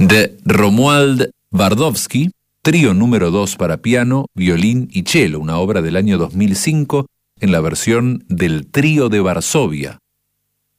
de Romuald Bardowski, trío número 2 para piano, violín y cello, una obra del año 2005 en la versión del Trío de Varsovia.